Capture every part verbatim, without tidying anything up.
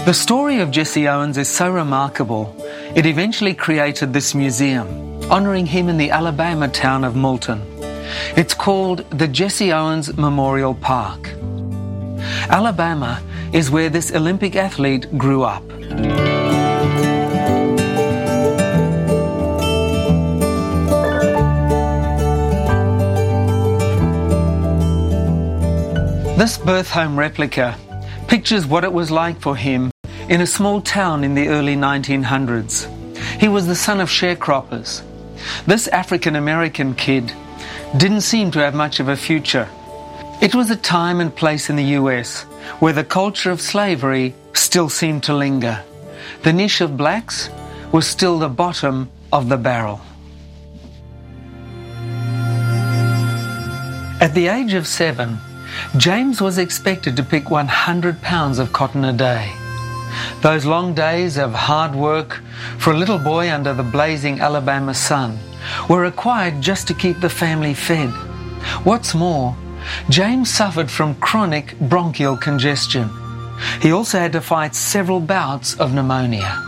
The story of Jesse Owens is so remarkable, it eventually created this museum, honouring him in the Alabama town of Moulton. It's called the Jesse Owens Memorial Park. Alabama is where this Olympic athlete grew up. This birth home replica pictures what it was like for him in a small town in the early nineteen hundreds. He was the son of sharecroppers. This African-American kid didn't seem to have much of a future. It was a time and place in the U S where the culture of slavery still seemed to linger. The niche of blacks was still the bottom of the barrel. At the age of seven, James was expected to pick one hundred pounds of cotton a day. Those long days of hard work for a little boy under the blazing Alabama sun were required just to keep the family fed. What's more, James suffered from chronic bronchial congestion. He also had to fight several bouts of pneumonia.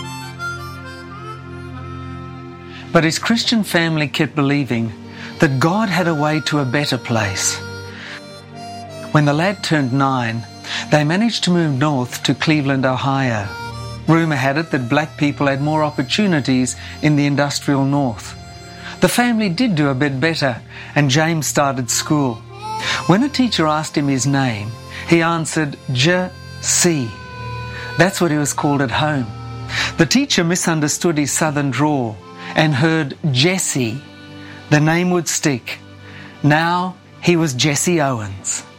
But his Christian family kept believing that God had a way to a better place. When the lad turned nine, they managed to move north to Cleveland, Ohio. Rumour had it that black people had more opportunities in the industrial north. The family did do a bit better, and James started school. When a teacher asked him his name, he answered J-C. That's what he was called at home. The teacher misunderstood his southern drawl and heard Jesse. The name would stick. Now he was Jesse Owens.